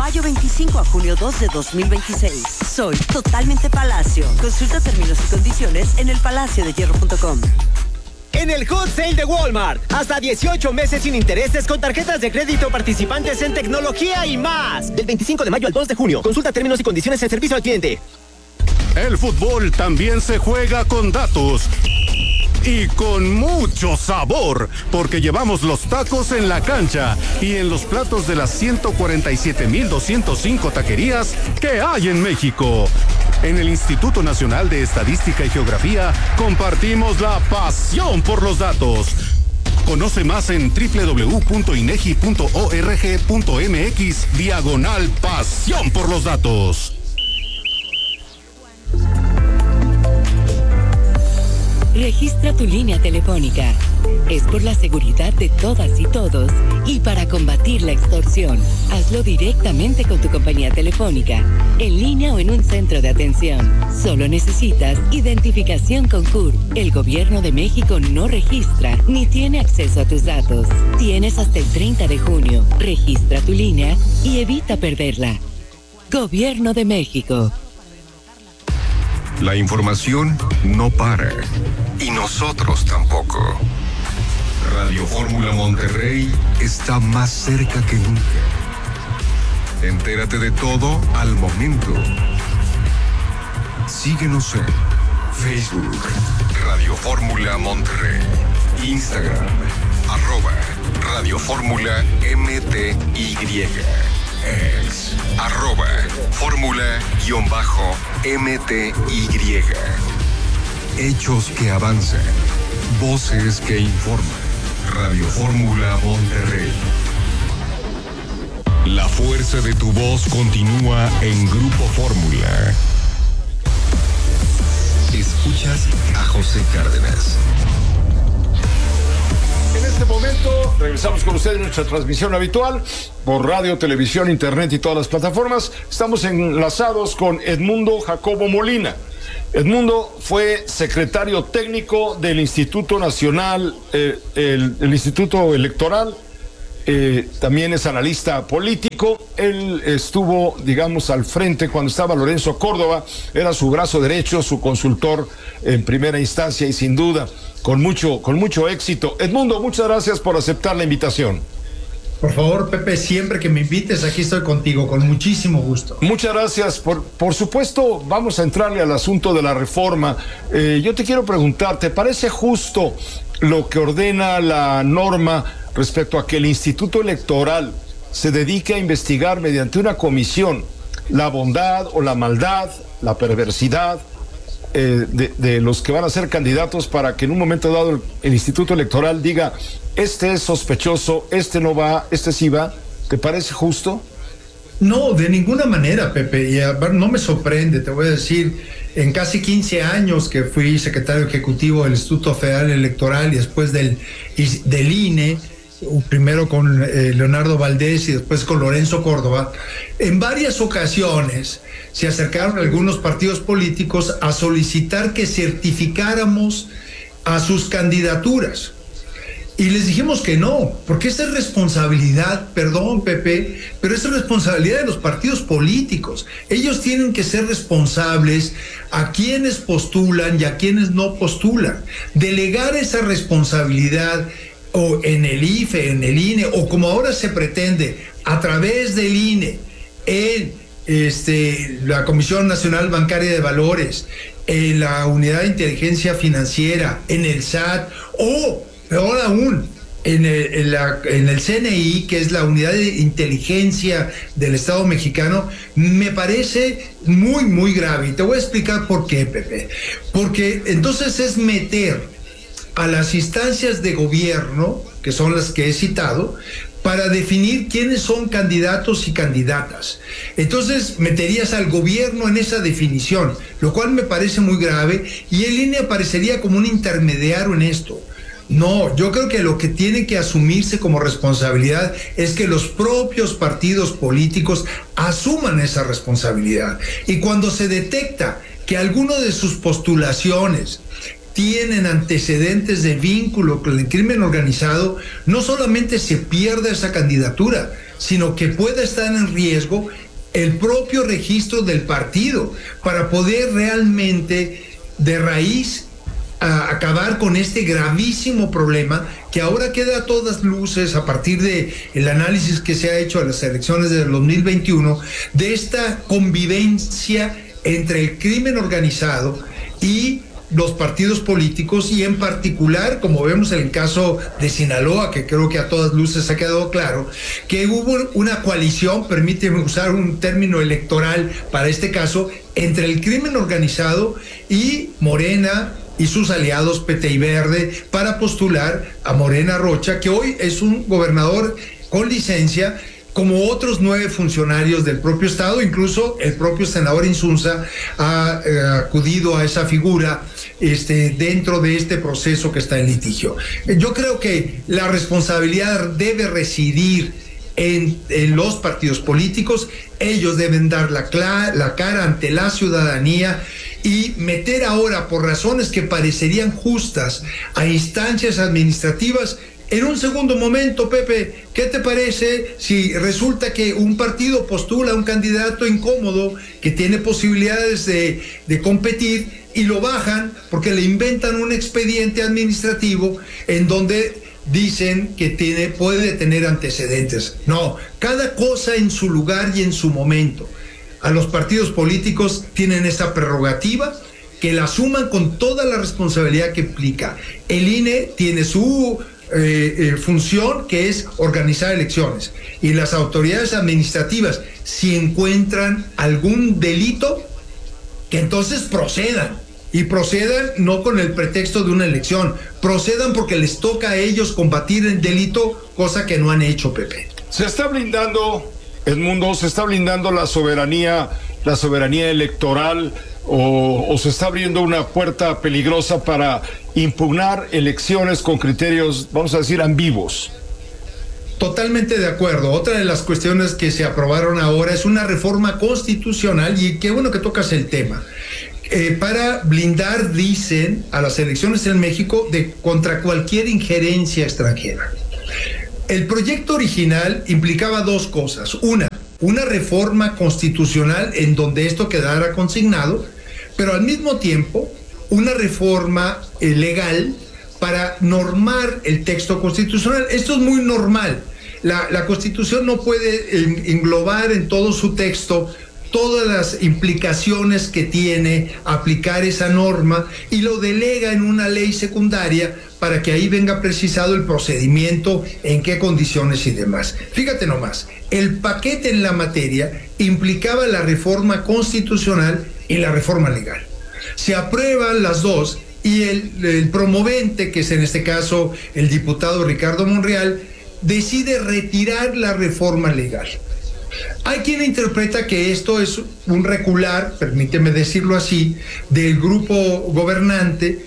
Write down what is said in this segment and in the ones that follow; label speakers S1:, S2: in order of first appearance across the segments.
S1: mayo 25 a junio 2 de 2026. Soy totalmente Palacio. Consulta términos y condiciones en elpalaciodehierro.com.
S2: En el Hot Sale de Walmart, hasta 18 meses sin intereses con tarjetas de crédito participantes en tecnología y más. Del 25 de mayo al 2 de junio. Consulta términos y condiciones en servicio al cliente.
S3: El fútbol también se juega con datos. Y con mucho sabor, porque llevamos los tacos en la cancha y en los platos de las 147,205 taquerías que hay en México. En el Instituto Nacional de Estadística y Geografía compartimos la pasión por los datos. Conoce más en www.inegi.org.mx/pasión por los datos.
S4: Registra tu línea telefónica. Es por la seguridad de todas y todos y para combatir la extorsión. Hazlo directamente con tu compañía telefónica, en línea o en un centro de atención. Solo necesitas identificación con CURP. El Gobierno de México no registra ni tiene acceso a tus datos. Tienes hasta el 30 de junio. Registra tu línea y evita perderla. Gobierno de México.
S5: La información no para. Y nosotros tampoco. Radio Fórmula Monterrey está más cerca que nunca. Entérate de todo al momento. Síguenos en Facebook, Radio Fórmula Monterrey. Instagram, @Radio Fórmula MTY. Ex, @Fórmula_MTY. Hechos que avanzan, voces que informan. Radio Fórmula Monterrey. La fuerza de tu voz continúa en Grupo Fórmula. Escuchas a José Cárdenas.
S6: En este momento regresamos con ustedes en nuestra transmisión habitual por radio, televisión, internet y todas las plataformas. Estamos enlazados con Edmundo Jacobo Molina. Edmundo fue secretario técnico del Instituto Nacional, el Instituto Electoral. También es analista político. Él estuvo, digamos, al frente cuando estaba Lorenzo Córdoba, era su brazo derecho, su consultor en primera instancia y sin duda con mucho éxito. Edmundo, muchas gracias por aceptar la invitación.
S7: Por favor, Pepe, siempre que me invites, aquí estoy contigo, con muchísimo gusto.
S6: Muchas gracias. Por supuesto, vamos a entrarle al asunto de la reforma. Yo te quiero preguntar, ¿te parece justo lo que ordena la norma respecto a que el Instituto Electoral se dedique a investigar mediante una comisión la bondad o la maldad, la perversidad de los que van a ser candidatos, para que en un momento dado el Instituto Electoral diga: este es sospechoso, este no va, este sí va? ¿Te parece justo?
S7: No, de ninguna manera, Pepe, y no me sorprende, te voy a decir, en casi 15 años que fui secretario ejecutivo del Instituto Federal Electoral y después del INE, primero con Leonardo Valdés y después con Lorenzo Córdoba, en varias ocasiones se acercaron algunos partidos políticos a solicitar que certificáramos a sus candidaturas. Y les dijimos que no, porque esa es responsabilidad, perdón, Pepe, pero esa es responsabilidad de los partidos políticos. Ellos tienen que ser responsables a quienes postulan y a quienes no postulan. Delegar esa responsabilidad o en el IFE, en el INE, o como ahora se pretende, a través del INE, en la Comisión Nacional Bancaria de Valores, en la Unidad de Inteligencia Financiera, en el SAT, o peor aún, en el CNI, que es la Unidad de Inteligencia del Estado Mexicano, me parece muy, muy grave. Y te voy a explicar por qué, Pepe. Porque entonces es meter a las instancias de gobierno, que son las que he citado, para definir quiénes son candidatos y candidatas. Entonces meterías al gobierno en esa definición, lo cual me parece muy grave, y el INE aparecería como un intermediario en esto. No, yo creo que lo que tiene que asumirse como responsabilidad es que los propios partidos políticos asuman esa responsabilidad. Y cuando se detecta que alguno de sus postulaciones tienen antecedentes de vínculo con el crimen organizado, no solamente se pierde esa candidatura, sino que pueda estar en riesgo el propio registro del partido, para poder realmente de raíz acabar con este gravísimo problema que ahora queda a todas luces a partir de el análisis que se ha hecho a las elecciones del 2021, de esta convivencia entre el crimen organizado y los partidos políticos, y en particular, como vemos en el caso de Sinaloa, que creo que a todas luces ha quedado claro, que hubo una coalición, permíteme usar un término electoral para este caso, entre el crimen organizado y Morena y sus aliados PT y Verde, para postular a Morena Rocha, que hoy es un gobernador con licencia, como otros 9 funcionarios del propio estado. Incluso el propio senador Insunza ha acudido a esa figura dentro de este proceso que está en litigio. Yo creo que la responsabilidad debe residir en los partidos políticos. Ellos deben dar la cara ante la ciudadanía y meter ahora, por razones que parecerían justas, a instancias administrativas. En un segundo momento, Pepe, ¿qué te parece si resulta que un partido postula a un candidato incómodo que tiene posibilidades de competir y lo bajan porque le inventan un expediente administrativo en donde dicen que puede tener antecedentes? No, cada cosa en su lugar y en su momento. A los partidos políticos tienen esa prerrogativa, que la asuman con toda la responsabilidad que implica. El INE tiene su función, que es organizar elecciones, y las autoridades administrativas, si encuentran algún delito, que entonces procedan, y procedan no con el pretexto de una elección, procedan porque les toca a ellos combatir el delito, cosa que no han hecho, Pepe.
S6: Se está blindando, Edmundo, se está blindando la soberanía electoral, o se está abriendo una puerta peligrosa para impugnar elecciones con criterios, vamos a decir, ambiguos.
S7: Totalmente de acuerdo. Otra de las cuestiones que se aprobaron ahora es una reforma constitucional, y qué bueno que tocas el tema, para blindar, dicen, a las elecciones en México contra cualquier injerencia extranjera. El proyecto original implicaba 2 cosas. Una reforma constitucional en donde esto quedara consignado, pero al mismo tiempo una reforma legal para normar el texto constitucional. Esto es muy normal. La Constitución no puede englobar en todo su texto todas las implicaciones que tiene aplicar esa norma, y lo delega en una ley secundaria para que ahí venga precisado el procedimiento, en qué condiciones y demás. Fíjate nomás, el paquete en la materia implicaba la reforma constitucional y la reforma legal. Se aprueban las dos, y el promovente, que es en este caso el diputado Ricardo Monreal, decide retirar la reforma legal. Hay quien interpreta que esto es un recular, permíteme decirlo así, del grupo gobernante,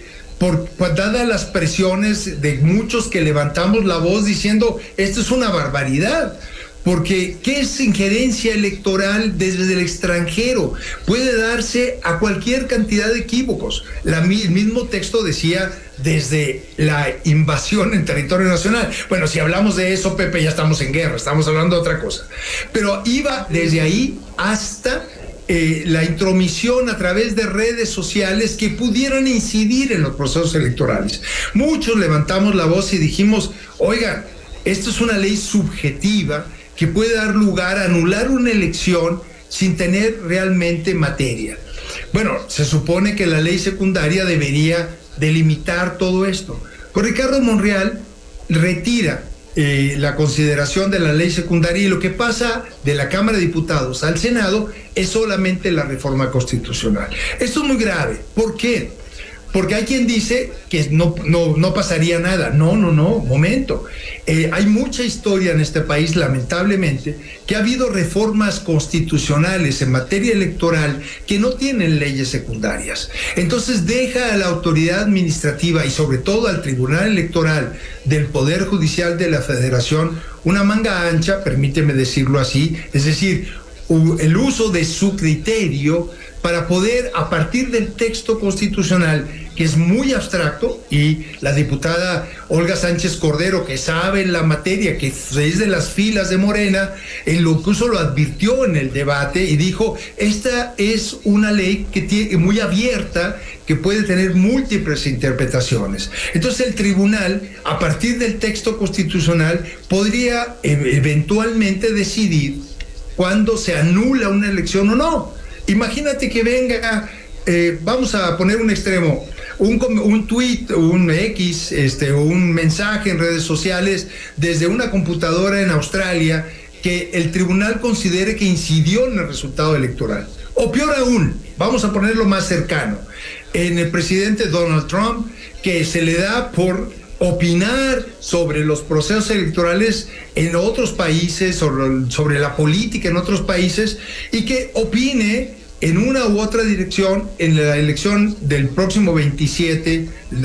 S7: dadas las presiones de muchos que levantamos la voz diciendo esto es una barbaridad. Porque ¿qué es injerencia electoral desde el extranjero? Puede darse a cualquier cantidad de equívocos. El mismo texto decía desde la invasión en territorio nacional. Bueno, si hablamos de eso, Pepe, ya estamos en guerra, estamos hablando de otra cosa. Pero iba desde ahí hasta la intromisión a través de redes sociales que pudieran incidir en los procesos electorales. Muchos levantamos la voz y dijimos, oigan, esto es una ley subjetiva que puede dar lugar a anular una elección sin tener realmente materia. Bueno, se supone que la ley secundaria debería delimitar todo esto. Pues Ricardo Monreal retira la consideración de la ley secundaria, y lo que pasa de la Cámara de Diputados al Senado es solamente la reforma constitucional. Esto es muy grave. ¿Por qué? Porque hay quien dice que no pasaría nada. No, momento. Hay mucha historia en este país, lamentablemente, que ha habido reformas constitucionales en materia electoral que no tienen leyes secundarias. Entonces deja a la autoridad administrativa y sobre todo al Tribunal Electoral del Poder Judicial de la Federación una manga ancha, permíteme decirlo así, es decir, el uso de su criterio para poder, a partir del texto constitucional, que es muy abstracto, y la diputada Olga Sánchez Cordero, que sabe la materia, que es de las filas de Morena, incluso lo advirtió en el debate y dijo, esta es una ley que tiene, muy abierta, que puede tener múltiples interpretaciones. Entonces el tribunal, a partir del texto constitucional, podría eventualmente decidir cuándo se anula una elección o no. Imagínate que venga, vamos a poner un extremo, un tuit, un X, o un mensaje en redes sociales desde una computadora en Australia que el tribunal considere que incidió en el resultado electoral. O peor aún, vamos a ponerlo más cercano, en el presidente Donald Trump, que se le da por opinar sobre los procesos electorales en otros países, sobre la política en otros países, y que opine en una u otra dirección en la elección del próximo 27,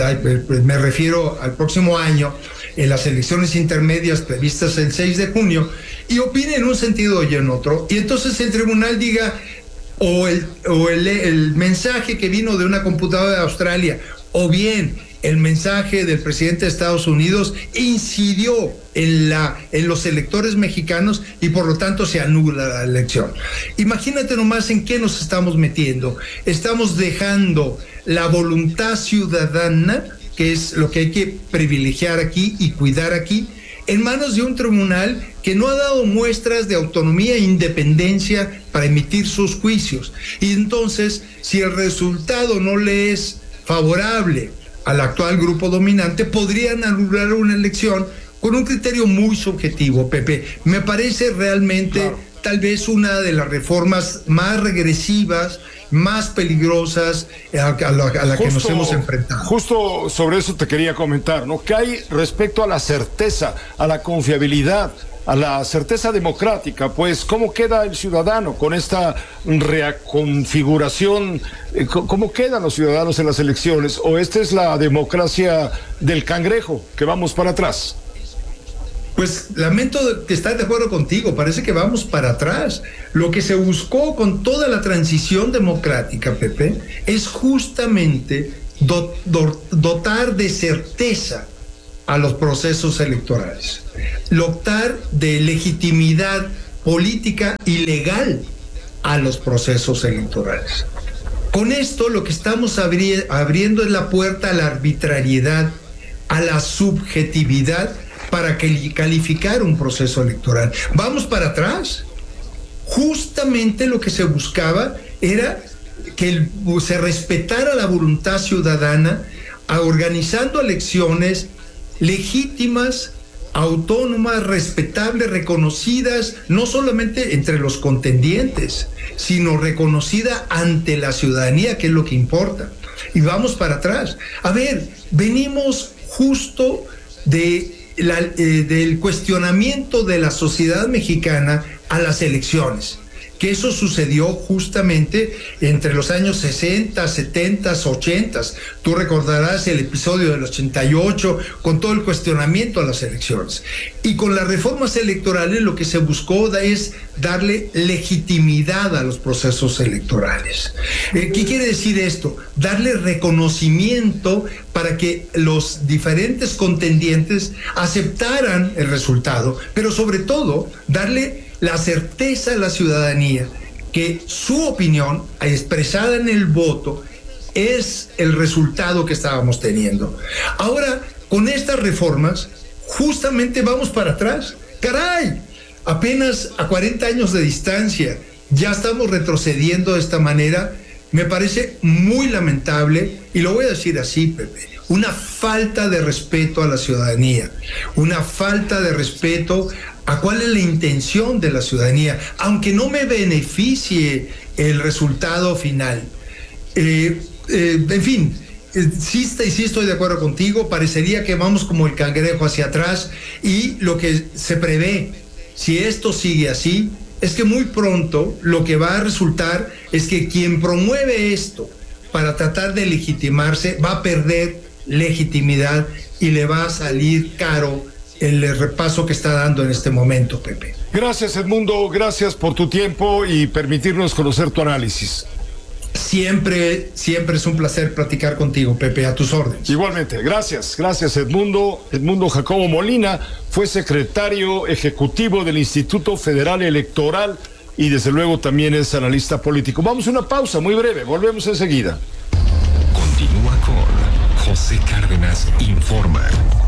S7: me refiero al próximo año, en las elecciones intermedias previstas el 6 de junio, y opine en un sentido y en otro, y entonces el tribunal diga, o el mensaje que vino de una computadora de Australia, o bien el mensaje del presidente de Estados Unidos incidió en los electores mexicanos y por lo tanto se anula la elección. Imagínate nomás en qué nos estamos metiendo. Estamos dejando la voluntad ciudadana, que es lo que hay que privilegiar aquí y cuidar aquí, en manos de un tribunal que no ha dado muestras de autonomía e independencia para emitir sus juicios. Y entonces, si el resultado no le es favorable al actual grupo dominante, podrían anular una elección con un criterio muy subjetivo, Pepe. Me parece realmente tal vez una de las reformas más regresivas, más peligrosas a la que nos hemos enfrentado.
S6: Justo sobre eso te quería comentar, ¿no? ¿Qué hay respecto a la certeza, a la confiabilidad, a la certeza democrática? Pues, ¿cómo queda el ciudadano con esta reconfiguración? ¿Cómo quedan los ciudadanos en las elecciones? ¿O esta es la democracia del cangrejo, que vamos para atrás?
S7: Pues lamento que estar de acuerdo contigo, parece que vamos para atrás. Lo que se buscó con toda la transición democrática, Pepe, es justamente dotar de certeza a los procesos electorales, dotar de legitimidad política y legal a los procesos electorales. Con esto lo que estamos abriendo es la puerta a la arbitrariedad, a la subjetividad, para calificar un proceso electoral. Vamos para atrás. Justamente lo que se buscaba era que se respetara la voluntad ciudadana, organizando elecciones legítimas, autónomas, respetables, reconocidas, no solamente entre los contendientes, sino reconocida ante la ciudadanía, que es lo que importa. Y vamos para atrás. A ver, venimos justo del cuestionamiento de la sociedad mexicana a las elecciones, que eso sucedió justamente entre los años 60, 70, 80. Tú recordarás el episodio del 88 con todo el cuestionamiento a las elecciones. Y con las reformas electorales lo que se buscó es darle legitimidad a los procesos electorales. ¿Qué quiere decir esto? Darle reconocimiento para que los diferentes contendientes aceptaran el resultado, pero sobre todo darle la certeza a la ciudadanía que su opinión expresada en el voto es el resultado que estábamos teniendo. Ahora, con estas reformas, justamente vamos para atrás. ¡Caray! Apenas a 40 años de distancia ya estamos retrocediendo de esta manera. Me parece muy lamentable, y lo voy a decir así, Pepe, una falta de respeto a la ciudadanía, una falta de respeto a cuál es la intención de la ciudadanía, aunque no me beneficie el resultado final. En fin, sí estoy de acuerdo contigo, parecería que vamos como el cangrejo hacia atrás, y lo que se prevé, si esto sigue así, es que muy pronto lo que va a resultar es que quien promueve esto para tratar de legitimarse va a perder legitimidad y le va a salir caro el repaso que está dando en este momento, Pepe.
S6: Gracias, Edmundo, gracias por tu tiempo y permitirnos conocer tu análisis.
S7: Siempre es un placer platicar contigo, Pepe, a tus órdenes.
S6: Igualmente, gracias Edmundo. Edmundo Jacobo Molina fue secretario ejecutivo del Instituto Federal Electoral y desde luego también es analista político. Vamos a una pausa muy breve, volvemos enseguida.
S5: Continúa con José Cárdenas Informa.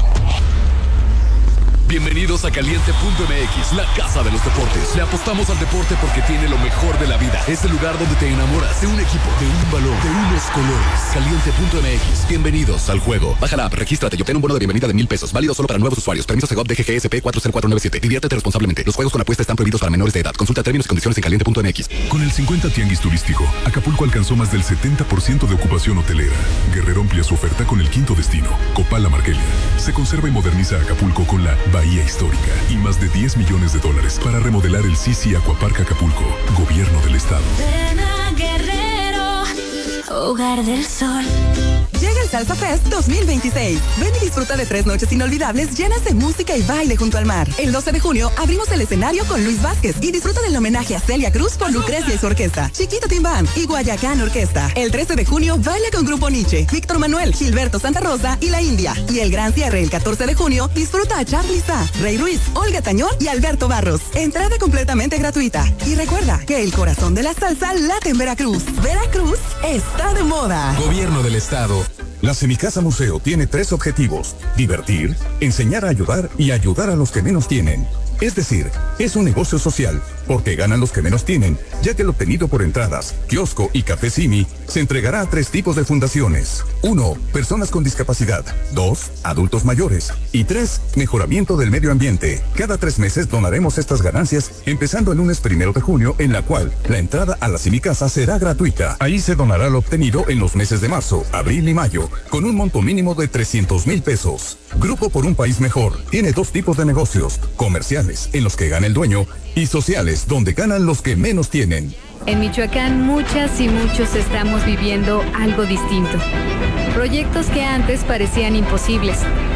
S8: Bienvenidos a Caliente.mx, la casa de los deportes. Le apostamos al deporte porque tiene lo mejor de la vida. Es el lugar donde te enamoras de un equipo, de un balón, de unos colores. Caliente.mx, bienvenidos al juego. Baja la app, regístrate y obtén un bono de bienvenida de $1,000. Válido solo para nuevos usuarios. Permiso Segov DGGSP 40497. Diviértete responsablemente. Los juegos con apuesta están prohibidos para menores de edad. Consulta términos y condiciones en Caliente.mx.
S9: Con el 50 Tianguis Turístico, Acapulco alcanzó más del 70% de ocupación hotelera. Guerrero amplía su oferta con el quinto destino, Copala Marquelia. Se conserva y moderniza Acapulco con la Bahía Histórica y más de $10 millones para remodelar el Sisi Aquapark Acapulco, Gobierno del Estado.
S10: Ven a Guerrero, Hogar del Sol.
S11: Llega el Salsa Fest 2026. Ven y disfruta de 3 noches inolvidables llenas de música y baile junto al mar. El 12 de junio abrimos el escenario con Luis Vázquez y disfruta del homenaje a Celia Cruz por Lucrecia y su orquesta, Chiquito Timbán y Guayacán Orquesta. El 13 de junio baila con Grupo Nietzsche, Víctor Manuel, Gilberto Santa Rosa y La India. Y el gran cierre el 14 de junio disfruta a Charly Sá, Rey Ruiz, Olga Tañón y Alberto Barros. Entrada completamente gratuita. Y recuerda que el corazón de la salsa late en Veracruz. Veracruz está de moda.
S5: Gobierno del Estado.
S9: La Semicasa Museo tiene 3 objetivos: divertir, enseñar a ayudar y ayudar a los que menos tienen. Es decir, es un negocio social, porque ganan los que menos tienen, ya que lo obtenido por entradas, kiosco y café Simi se entregará a 3 tipos de fundaciones. 1. Personas con discapacidad. 2. Adultos mayores. Y 3. Mejoramiento del medio ambiente. Cada 3 meses donaremos estas ganancias, empezando el lunes 1 de junio, en la cual la entrada a la Semicasa será gratuita. Ahí se donará lo obtenido en los meses de marzo, abril y mayo, con un monto mínimo de $300,000. Grupo por un País Mejor tiene 2 tipos de negocios: comerciales, en los que gana el dueño, y sociales, donde ganan los que menos tienen.
S12: En Michoacán, muchas y muchos estamos viviendo algo distinto. Proyectos que antes parecían imposibles,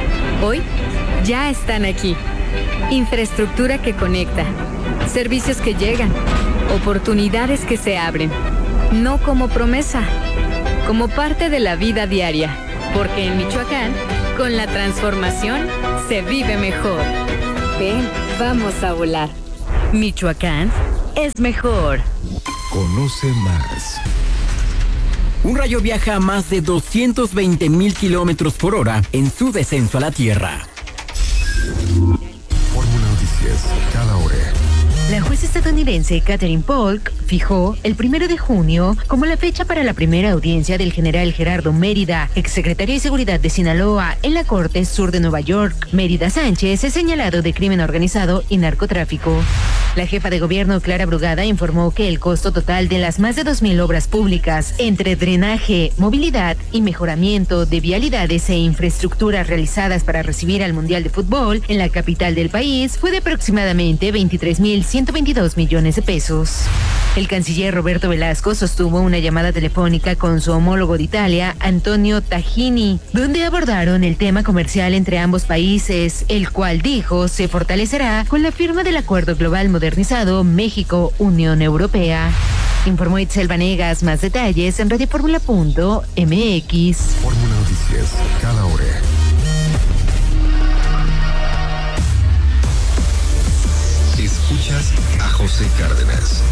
S12: hoy ya están aquí. Infraestructura que conecta, servicios que llegan, oportunidades que se abren. No como promesa, como parte de la vida diaria. Porque en Michoacán, con la transformación, se vive mejor. Ven, vamos a volar. Michoacán es mejor.
S5: Conoce más.
S13: Un rayo viaja a más de 220,000 kilómetros por hora en su descenso a la Tierra.
S5: Fórmula Noticias, cada hora.
S14: La jueza estadounidense Katherine Polk fijó el 1 de junio como la fecha para la primera audiencia del general Gerardo Mérida, exsecretario de Seguridad de Sinaloa, en la Corte Sur de Nueva York. Mérida Sánchez es señalado de crimen organizado y narcotráfico. La jefa de gobierno, Clara Brugada, informó que el costo total de las más de 2,000 obras públicas, entre drenaje, movilidad y mejoramiento de vialidades e infraestructuras realizadas para recibir al Mundial de Fútbol en la capital del país, fue de aproximadamente 23,122 millones de pesos. El canciller Roberto Velasco sostuvo una llamada telefónica con su homólogo de Italia, Antonio Tajini, donde abordaron el tema comercial entre ambos países, el cual dijo se fortalecerá con la firma del Acuerdo Global Modernizado México-Unión Europea. Informó Itzel Vanegas. Más detalles en radioformula.mx.
S5: Fórmula Noticias, cada hora. Escuchas a José Cárdenas.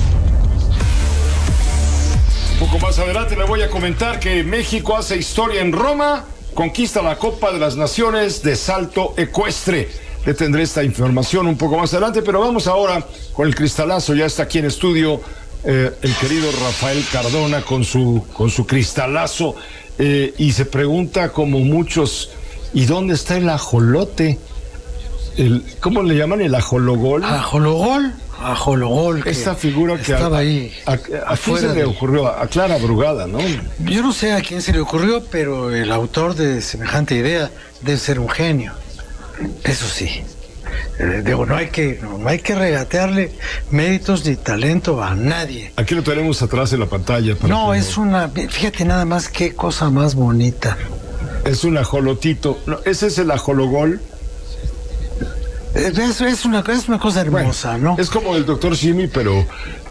S6: Un poco más adelante le voy a comentar que México hace historia en Roma, conquista la Copa de las Naciones de salto ecuestre. Le tendré esta información un poco más adelante, pero vamos ahora con el cristalazo. Ya está aquí en estudio el querido Rafael Cardona con su cristalazo y se pregunta, como muchos, ¿y dónde está el ajolote? ¿Cómo le llaman? ¿El ajologol?
S15: Ajologol.
S6: Esta figura que
S15: estaba ahí.
S6: ¿A quién se le ocurrió? A Clara Brugada, ¿no?
S15: Yo no sé a quién se le ocurrió, pero el autor de semejante idea debe ser un genio. Eso sí. No hay que regatearle méritos ni talento a nadie.
S6: Aquí lo tenemos atrás en la pantalla.
S15: Fíjate nada más qué cosa más bonita.
S6: Es un ajolotito. No, ese es el ajologol.
S15: Es una cosa hermosa,
S6: bueno,
S15: ¿no?
S6: Es como el Dr. Simi, pero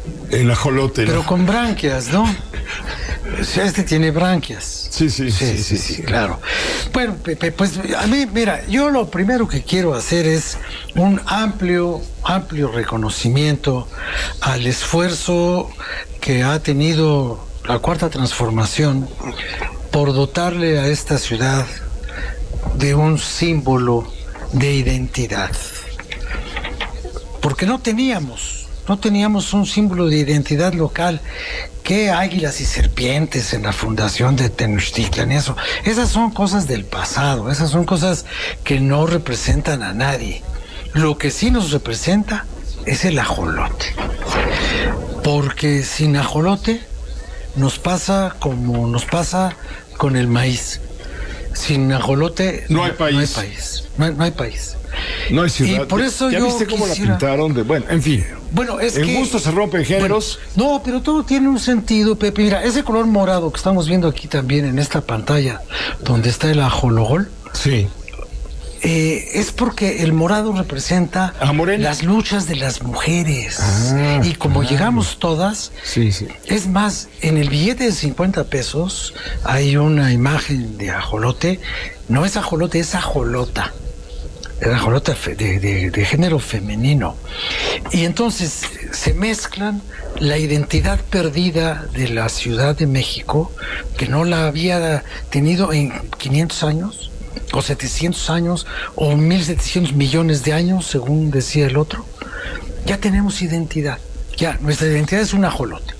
S6: El ajolote.
S15: Pero con branquias, ¿no? O sea, este tiene branquias.
S6: Sí,
S15: claro. Bueno, Pepe, pues a mí, mira, yo lo primero que quiero hacer es un amplio reconocimiento al esfuerzo que ha tenido la Cuarta Transformación por dotarle a esta ciudad de un símbolo de identidad. Porque no teníamos un símbolo de identidad local. ¿Qué águilas y serpientes en la fundación de Tenochtitlan y eso? Esas son cosas del pasado, esas son cosas que no representan a nadie. Lo que sí nos representa es el ajolote. Porque sin ajolote nos pasa como nos pasa con el maíz. Sin ajolote
S6: no hay país.
S15: No hay país.
S6: No hay ciudad.
S15: Y por eso
S6: ¿Ya viste cómo la pintaron? Bueno, en fin.
S15: Bueno, es
S6: el
S15: que...
S6: gusto se rompe en géneros.
S15: Bueno, no, pero todo tiene un sentido, Pepe. Mira, ese color morado que estamos viendo aquí también en esta pantalla, donde está el ajologol.
S6: Sí.
S15: Es porque el morado representa las luchas de las mujeres. Y como llegamos todas, es más, en el billete de 50 pesos hay una imagen de ajolote. No es ajolote, es ajolota. El ajolota de género femenino. Y entonces se mezclan la identidad perdida de la Ciudad de México, que no la había tenido en 500 años, o 700 años, o 1.700 millones de años, según decía el otro. Ya tenemos identidad. Ya, nuestra identidad es un ajolote.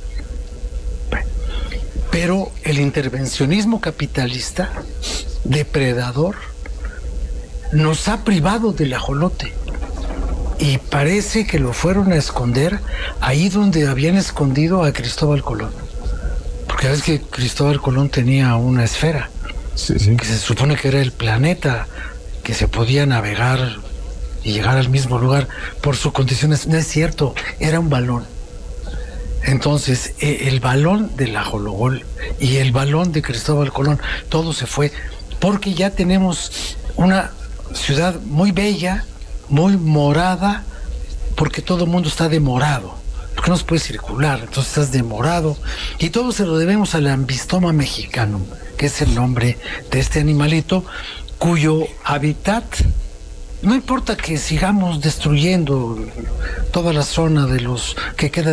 S15: Pero el intervencionismo capitalista, depredador, nos ha privado del ajolote. Y parece que lo fueron a esconder ahí donde habían escondido a Cristóbal Colón. Porque sabes que Cristóbal Colón tenía una esfera, que se supone que era el planeta, que se podía navegar y llegar al mismo lugar por sus condiciones. No es cierto, era un balón. Entonces, el balón del ajologol y el balón de Cristóbal Colón, todo se fue, porque ya tenemos una ciudad muy bella, muy morada, porque todo el mundo está demorado, porque no se puede circular, entonces estás demorado, y todo se lo debemos al Ambistoma mexicanum, que es el nombre de este animalito, cuyo hábitat, no importa que sigamos destruyendo toda la zona de los que queda